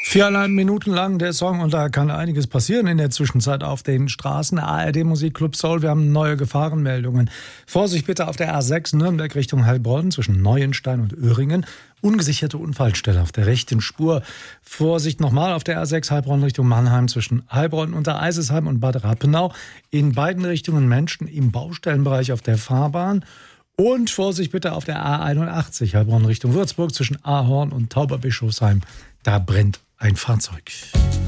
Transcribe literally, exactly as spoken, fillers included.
Viereinhalb Minuten lang der Song und da kann einiges passieren in der Zwischenzeit auf den Straßen. A R D Musikclub Soul, wir haben neue Gefahrenmeldungen. Vorsicht bitte auf der A sechs Nürnberg Richtung Heilbronn zwischen Neuenstein und Öhringen. Ungesicherte Unfallstelle auf der rechten Spur. Vorsicht nochmal auf der A sechs Heilbronn Richtung Mannheim zwischen Heilbronn unter Eisesheim und Bad Rappenau. In beiden Richtungen Menschen im Baustellenbereich auf der Fahrbahn. Und Vorsicht bitte auf der A einundachtzig Heilbronn Richtung Würzburg zwischen Ahorn und Tauberbischofsheim. Da brennt ein Fahrzeug.